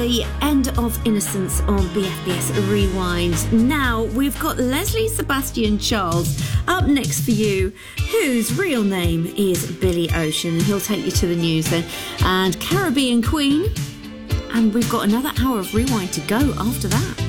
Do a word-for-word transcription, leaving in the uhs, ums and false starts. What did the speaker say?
the end of Innocence on B F B S Rewind. Now we've got Leslie Sebastian Charles up next for you, whose real name is Billy Ocean, and he'll take you to the news then, and Caribbean Queen, and we've got another hour of Rewind to go after that.